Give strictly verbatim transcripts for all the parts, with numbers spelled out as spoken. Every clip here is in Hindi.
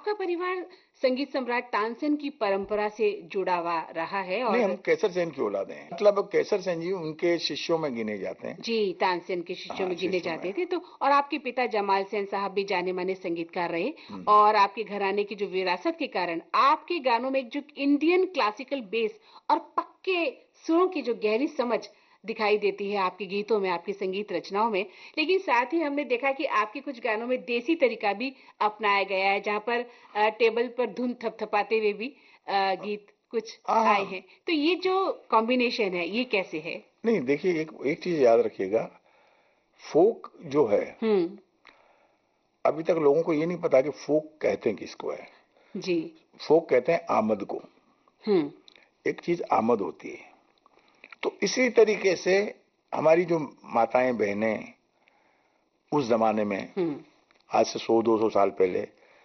आपका परिवार संगीत सम्राट तानसेन की परंपरा से जुड़ा हुआ रहा है और नहीं, हम केसर सेन की औलाद हैं। मतलब केसर सेन जी उनके शिष्यों में गिने जाते हैं। जी, तानसेन के शिष्यों हाँ, में गिने शिष्यों जाते में। थे। तो और आपके पिता जमाल सेन साहब भी जाने-माने संगीतकार रहे हम्म। और आपके घराने की जो विरासत के कारण आपके गानों में एक जो इंडियन क्लासिकल बेस और पक्के सुरों की जो गहरी समझ दिखाई देती है आपके गीतों में, आपकी संगीत रचनाओं में। लेकिन साथ ही हमने देखा कि आपके कुछ गानों में देसी तरीका भी अपनाया गया है, जहाँ पर अ, टेबल पर धुन थपथपाते हुए भी अ, गीत कुछ हाँ, आए हैं। तो ये जो कॉम्बिनेशन है, ये कैसे है? नहीं देखिए, एक एक चीज याद रखिएगा, फोक जो है, हम्म। अभी तक लोगों को ये नहीं पता कि फोक कहते हैं किसको है। जी। फोक कहते हैं आमद को। हम्म। एक चीज आमद होती है। तो इसी तरीके से हमारी जो माताएं बहनें उस जमाने में, हम्म। आज से सौ दो सौ साल पहले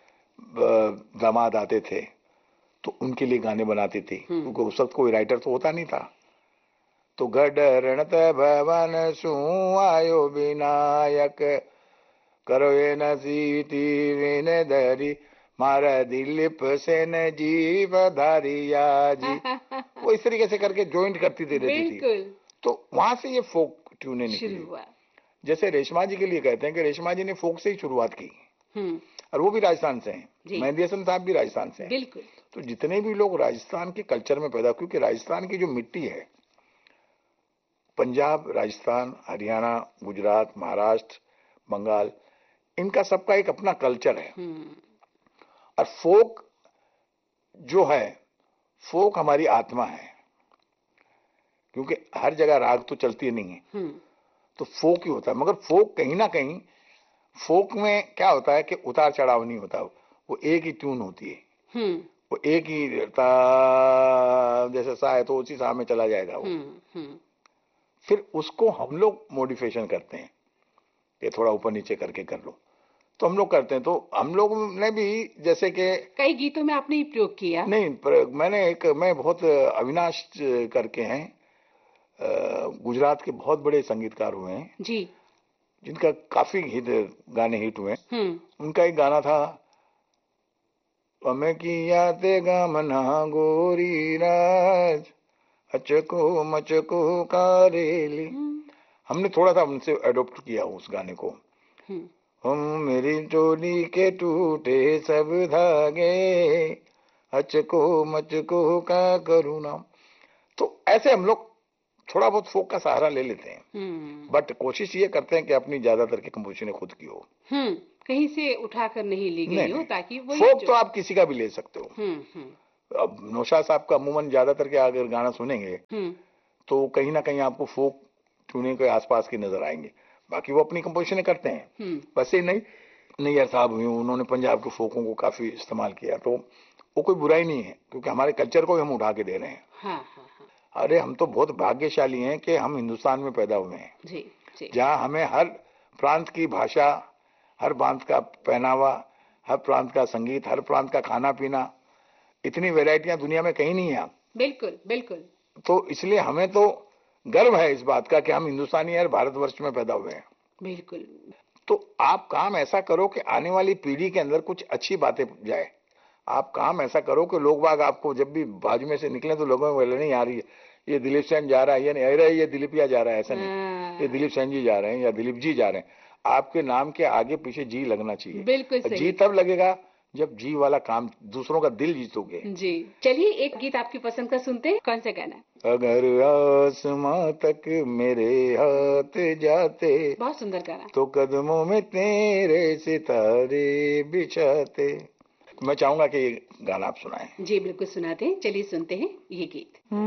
ब- दामाद आते थे तो उनके लिए गाने बनाती थी, हम्म। क्योंकि उस वक्त कोई राइटर तो होता नहीं था। तो गडरणत भवन सु आयो विनायक, करो ये नसीती विन धरी, मारा दिलीप सेन जी पधारिया जी। वो इस तरीके से करके जॉइंट करती थी रहती थी। बिल्कुल। तो वहां से ये फोक ट्यूने शुरू निकली। हुआ। जैसे रेशमा जी के लिए कहते हैं कि रेशमा जी ने फोक से ही शुरुआत की, हम्म। और वो भी राजस्थान से हैं। जी। मेहंदी हसन साहब भी राजस्थान से हैं। बिल्कुल। तो जितने भी लोग राजस्थान के कल्चर में पैदा, क्योंकि राजस्थान की जो मिट्टी है, पंजाब, राजस्थान, हरियाणा, गुजरात, महाराष्ट्र, बंगाल, इनका सबका एक अपना कल्चर है। हम्म। और फोक जो है, फोक हमारी आत्मा है, क्योंकि हर जगह राग तो चलती नहीं है, हम्म। तो फोक ही होता है। मगर फोक कहीं ना कहीं, फोक में क्या होता है कि उतार चढ़ाव नहीं होता, वो एक ही ट्यून होती है। हम्म। वो एक ही ता, जैसे सा है तो उसी सा में चला जाएगा वो। हम्म। हम्म। फिर उसको हम लोग मॉडिफिकेशन करते हैं कि थोड़ा ऊपर नीचे करके कर लो, तो हम लोग करते हैं। तो हम लोग ने भी, जैसे कि कई गीतों में आपने ये प्रयोग किया। नहीं, पर मैंने एक, मैं बहुत, अविनाश करके हैं, अ, गुजरात के बहुत बड़े संगीतकार हुए हैं, जी। जिनका काफी हिट गाने हिट हुए। हम्म। उनका एक गाना था, अमे की याते गामना गोरी राज, अचको मचको कारेली। हम्म। हमने थोड़ा सा उनसे अडॉप्ट किया उस गाने को। हम्म। हम मेरी चोली के टूटे सब धागे, अचको मचको का करूँ ना। तो ऐसे हम लोग थोड़ा बहुत फोक का सहारा ले लेते हैं, हम्म। बट कोशिश ये करते हैं कि अपनी ज्यादातर की कंपोजिशन खुद की हो। हम्म। कहीं से उठाकर नहीं ली नहीं गई हो, नहीं, ताकि वही फोक जो... तो आप किसी का भी ले सकते हो। हम्म। हम्म। अब नौशाद साहब का अमूमन ज्यादातर के अगर गाना सुनेंगे हम्म। तो कहीं ना कहीं आपको फोक ट्यूनिंग के आसपास की नजर आएंगे। बाकी वो अपनी कंपोजिशन करते हैं। हम्म। वैसे नहीं, नैयर साहब हुए, उन्होंने पंजाब के फोकों को काफी इस्तेमाल किया, तो वो कोई बुराई नहीं है, क्योंकि हमारे कल्चर को भी हम उठा के दे रहे हैं। हाँ हाँ हाँ। अरे हम तो बहुत भाग्यशाली हैं कि हम हिंदुस्तान में पैदा हुए हैं, जी जी। जहां हमें हर प्रांत की भाषा, हर प्रांत का पहनावा, हर प्रांत का संगीत, हर प्रांत का खाना पीना, इतनी वैरायटियां दुनिया में कहीं नहीं है। बिल्कुल बिल्कुल। तो इसलिए हमें तो गर्व है इस बात का कि हम हिंदुस्तानी और भारतवर्ष में पैदा हुए हैं। बिल्कुल। तो आप काम ऐसा करो कि आने वाली पीढ़ी के अंदर कुछ अच्छी बातें जाए। आप काम ऐसा करो कि लोग बाग आपको जब भी बाजू में से निकले तो लोगों को बोले, नहीं यार, ये दिलीप सेन जा रहा है, ये नहीं अरे ये दिलीप या जा रहा है, ऐसा नहीं, ये दिलीप सेन जी जा रहे हैं या दिलीप जी जा रहे हैं। आपके नाम के आगे पीछे जी लगना चाहिए। बिल्कुल सही। जी तब लगेगा जब जी वाला काम, दूसरों का दिल जीतोगे। जी। चलिए एक गीत आपकी पसंद का सुनते हैं, कौन सा गाना? अगर आसमां तक मेरे हाथ जाते, बहुत सुंदर गाना। तो कदमों में तेरे सितारे बिछाते। मैं चाहूंगा कि ये गाना आप सुनाएं। जी बिल्कुल सुनाते हैं, चलिए सुनते हैं ये गीत।